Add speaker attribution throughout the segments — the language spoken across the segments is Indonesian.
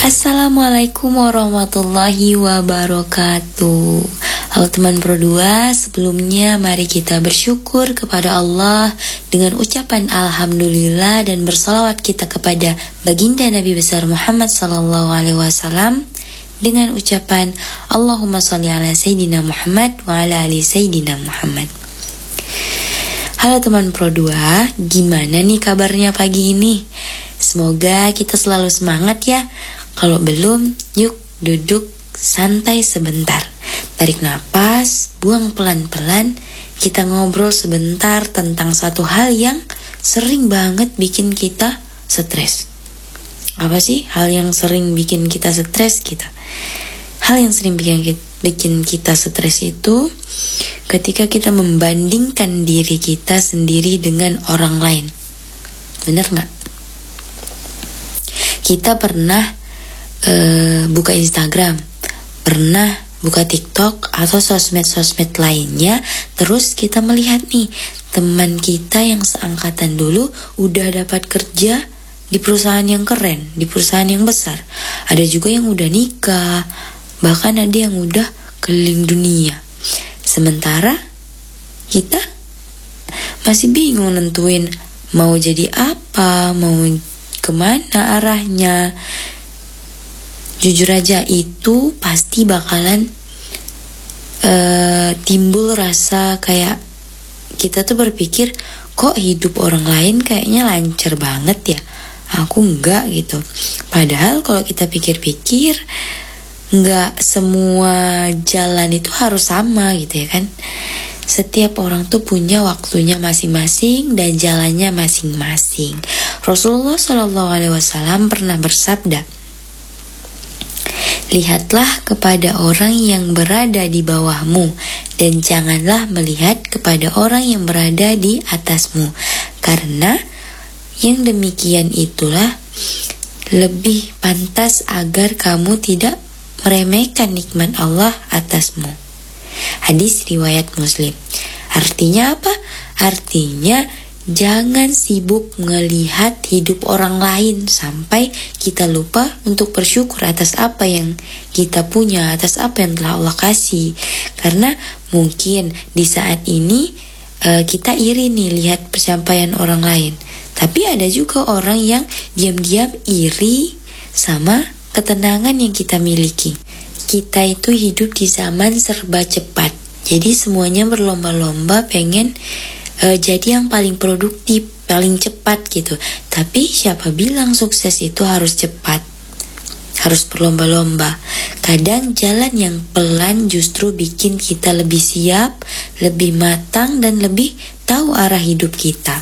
Speaker 1: Assalamualaikum warahmatullahi wabarakatuh. Halo teman Pro 2, sebelumnya mari kita bersyukur kepada Allah dengan ucapan Alhamdulillah dan bersalawat kita kepada baginda Nabi besar Muhammad SAW dengan ucapan Allahumma sholli ala Sayyidina Muhammad wa ala ali Sayyidina Muhammad. Halo teman Pro 2, gimana nih kabarnya pagi ini? Semoga kita selalu semangat ya. Kalau belum, yuk duduk santai sebentar. Tarik napas, buang pelan-pelan. Kita ngobrol sebentar tentang satu hal yang sering banget bikin kita stres. Apa sih hal yang sering bikin kita stres kita? Hal yang sering bikin kita stres itu ketika kita membandingkan diri kita sendiri dengan orang lain. Bener gak? Kita pernah buka Instagram, pernah buka TikTok atau sosmed-sosmed lainnya, terus kita melihat nih teman kita yang seangkatan dulu udah dapat kerja di perusahaan yang keren, di perusahaan yang besar. Ada juga yang udah nikah, bahkan ada yang udah keliling dunia. Sementara kita masih bingung nentuin mau jadi apa, mau kemana arahnya. Jujur aja itu pasti bakalan timbul rasa kayak kita tuh berpikir, kok hidup orang lain kayaknya lancar banget ya, aku enggak gitu. Padahal kalau kita pikir-pikir, enggak semua jalan itu harus sama gitu ya kan. Setiap orang tuh punya waktunya masing-masing dan jalannya masing-masing. Rasulullah SAW pernah bersabda, lihatlah kepada orang yang berada di bawahmu dan janganlah melihat kepada orang yang berada di atasmu, karena yang demikian itulah lebih pantas agar kamu tidak meremehkan nikmat Allah atasmu. Hadis riwayat Muslim. Artinya apa? Artinya jangan sibuk melihat hidup orang lain sampai kita lupa untuk bersyukur atas apa yang kita punya, atas apa yang telah Allah kasih. Karena mungkin di saat ini kita iri nih lihat pencapaian orang lain, tapi ada juga orang yang diam-diam iri sama ketenangan yang kita miliki. Kita itu hidup di zaman serba cepat, jadi semuanya berlomba-lomba pengen jadi yang paling produktif, paling cepat gitu. Tapi siapa bilang sukses itu harus cepat, harus berlomba-lomba. Kadang jalan yang pelan justru bikin kita lebih siap, lebih matang, dan lebih tahu arah hidup kita.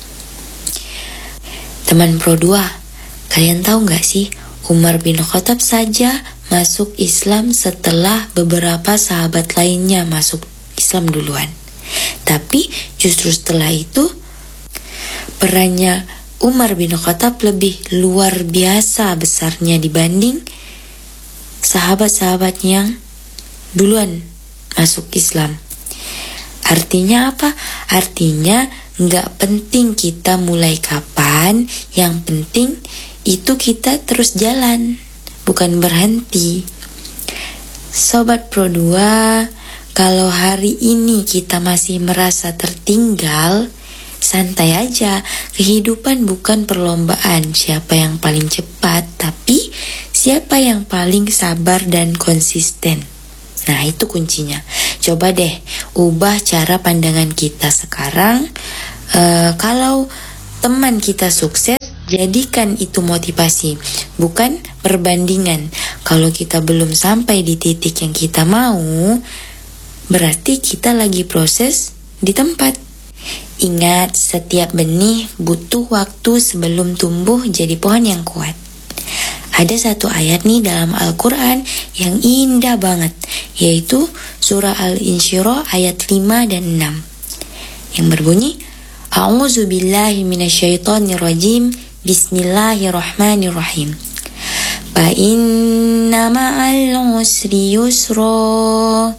Speaker 1: Teman Pro 2, kalian tahu gak sih, Umar bin Khattab saja masuk Islam setelah beberapa sahabat lainnya masuk Islam duluan. Tapi justru setelah itu perannya Umar bin Khattab lebih luar biasa besarnya dibanding sahabat-sahabat yang duluan masuk Islam. Artinya apa? Artinya gak penting kita mulai kapan, yang penting itu kita terus jalan, bukan berhenti. Sobat Pro 2, kalau hari ini kita masih merasa tertinggal, santai aja. Kehidupan bukan perlombaan siapa yang paling cepat, tapi siapa yang paling sabar dan konsisten. Nah, itu kuncinya. Coba deh ubah cara pandangan kita sekarang. Kalau teman kita sukses, jadikan itu motivasi, bukan perbandingan. Kalau kita belum sampai di titik yang kita mau, berarti kita lagi proses di tempat. Ingat, setiap benih butuh waktu sebelum tumbuh jadi pohon yang kuat. Ada satu ayat nih dalam Al-Quran yang indah banget, yaitu surah Al-Insyirah ayat 5 dan 6 yang berbunyi, A'udzubillahi minasyaitonirrajim, Bismillahirrahmanirrahim. Fa inna ma'al usri yusra,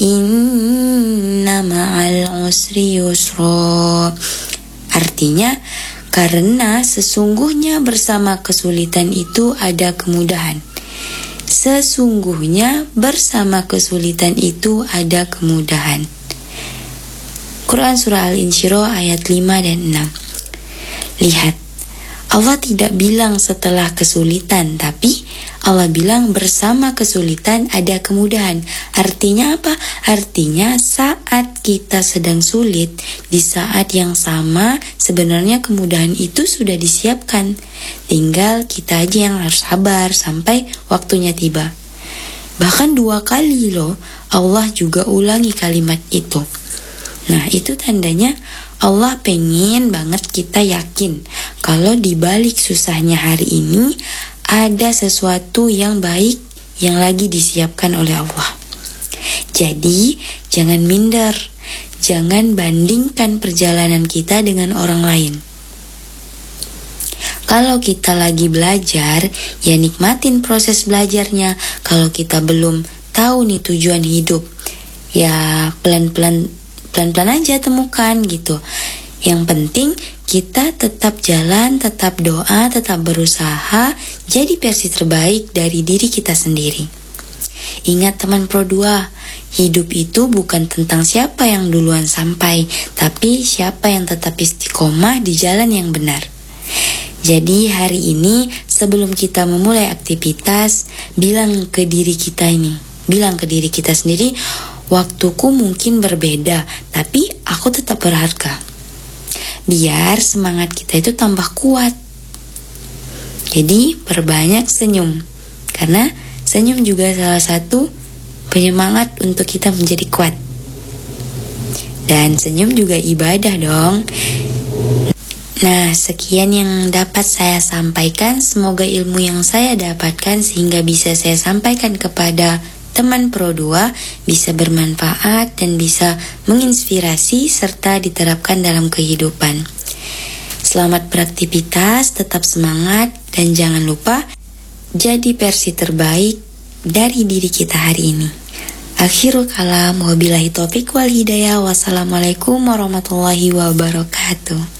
Speaker 1: inna ma'al usri yusra. Artinya, karena sesungguhnya bersama kesulitan itu ada kemudahan. Sesungguhnya bersama kesulitan itu ada kemudahan. Quran Surah Al-Insyirah ayat 5 dan 6. Lihat, Allah tidak bilang setelah kesulitan, tapi Allah bilang bersama kesulitan ada kemudahan. Artinya apa? Artinya saat kita sedang sulit, di saat yang sama sebenarnya kemudahan itu sudah disiapkan. Tinggal kita aja yang harus sabar sampai waktunya tiba. Bahkan 2 kali loh Allah juga ulangi kalimat itu. Nah, itu tandanya Allah pengen banget kita yakin kalau di balik susahnya hari ini ada sesuatu yang baik yang lagi disiapkan oleh Allah. Jadi, jangan minder, jangan bandingkan perjalanan kita dengan orang lain. Kalau kita lagi belajar, ya nikmatin proses belajarnya. Kalau kita belum tahu nih tujuan hidup, ya pelan-pelan aja temukan gitu. Yang penting kita tetap jalan, tetap doa, tetap berusaha jadi versi terbaik dari diri kita sendiri. Ingat teman Pro 2, hidup itu bukan tentang siapa yang duluan sampai, tapi siapa yang tetap istiqomah di jalan yang benar. Jadi hari ini sebelum kita memulai aktivitas, bilang ke diri kita sendiri, waktuku mungkin berbeda, tapi aku tetap berharga. Biar semangat kita itu tambah kuat. Jadi perbanyak senyum, karena senyum juga salah satu penyemangat untuk kita menjadi kuat. Dan senyum juga ibadah dong. Nah, sekian yang dapat saya sampaikan. Semoga ilmu yang saya dapatkan sehingga bisa saya sampaikan kepada teman Pro 2 bisa bermanfaat dan bisa menginspirasi serta diterapkan dalam kehidupan. Selamat beraktivitas, tetap semangat, dan jangan lupa jadi versi terbaik dari diri kita hari ini. Akhirul kalam, wabillahi taufiq wal hidayah. Wassalamualaikum warahmatullahi wabarakatuh.